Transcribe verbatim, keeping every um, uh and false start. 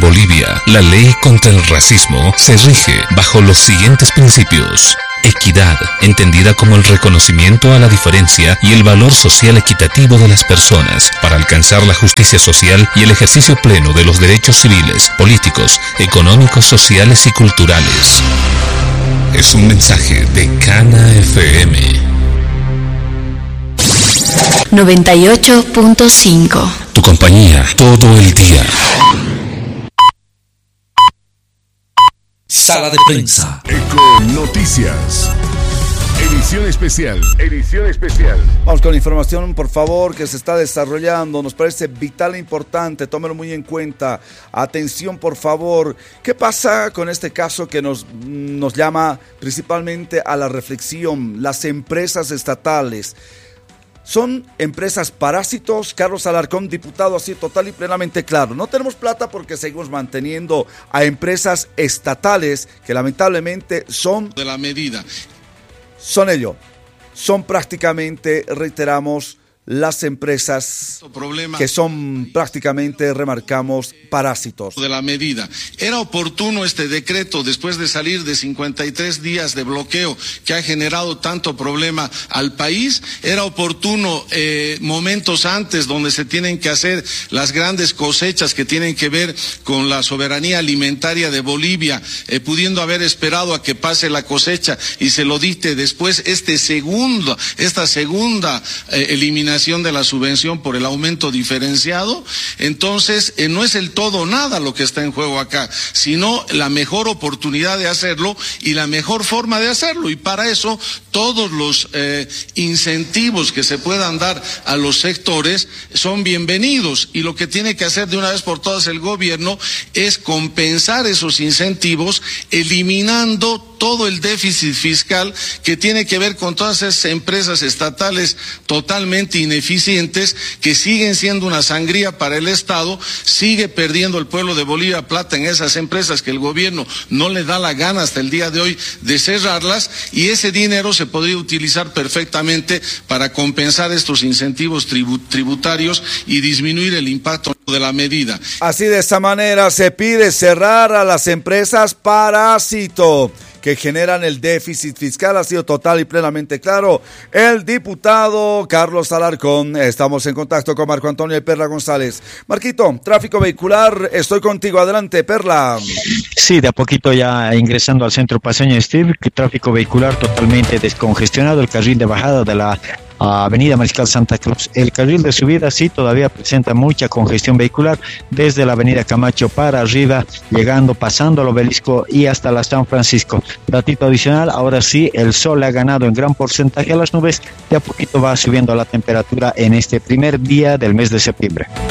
Bolivia, la ley contra el racismo se rige bajo los siguientes principios. Equidad, entendida como el reconocimiento a la diferencia y el valor social equitativo de las personas para alcanzar la justicia social y el ejercicio pleno de los derechos civiles, políticos, económicos, sociales y culturales. Es un mensaje de Cana F M. noventa y ocho punto cinco. Tu compañía todo el día. Sala de prensa. Eco Noticias. Edición especial. Edición especial. Vamos con información, por favor, que se está desarrollando. Nos parece vital e importante. Tómelo muy en cuenta. Atención, por favor. ¿Qué pasa con este caso que nos, nos llama principalmente a la reflexión? Las empresas estatales. ¿Son empresas parásitos? Carlos Alarcón, diputado, así total y plenamente claro. No tenemos plata porque seguimos manteniendo a empresas estatales que lamentablemente son... de la medida. Son ello. Son prácticamente, reiteramos, las empresas que son prácticamente, remarcamos, parásitos. De la medida. Era oportuno este decreto después de salir de cincuenta y tres días de bloqueo que ha generado tanto problema al país. Era oportuno eh, momentos antes donde se tienen que hacer las grandes cosechas que tienen que ver con la soberanía alimentaria de Bolivia, eh, pudiendo haber esperado a que pase la cosecha y se lo dicte después este segundo, esta segunda eh, eliminación de la subvención por el aumento diferenciado. Entonces eh, no es el todo o nada lo que está en juego acá, sino la mejor oportunidad de hacerlo y la mejor forma de hacerlo, y para eso todos los eh, incentivos que se puedan dar a los sectores son bienvenidos, y lo que tiene que hacer de una vez por todas el gobierno es compensar esos incentivos eliminando todo el déficit fiscal que tiene que ver con todas esas empresas estatales totalmente ineficientes que siguen siendo una sangría para el Estado. Sigue perdiendo el pueblo de Bolivia plata en esas empresas que el gobierno no le da la gana hasta el día de hoy de cerrarlas, y ese dinero se podría utilizar perfectamente para compensar estos incentivos tributarios y disminuir el impacto de la medida. Así, de esa manera se pide cerrar a las empresas parásito que generan el déficit fiscal. Ha sido total y plenamente claro el diputado Carlos Alarcón. Estamos en contacto con Marco Antonio de Perla González. Marquito, tráfico vehicular, estoy contigo. Adelante, Perla. Sí, de a poquito ya ingresando al centro paseño Steve, que tráfico vehicular totalmente descongestionado, el carril de bajada de la Avenida Mariscal Santa Cruz. El carril de subida sí todavía presenta mucha congestión vehicular desde la Avenida Camacho para arriba, llegando, pasando al Obelisco y hasta la San Francisco. Datito adicional, ahora sí, el sol ha ganado en gran porcentaje a las nubes, de a poquito va subiendo la temperatura en este primer día del mes de septiembre.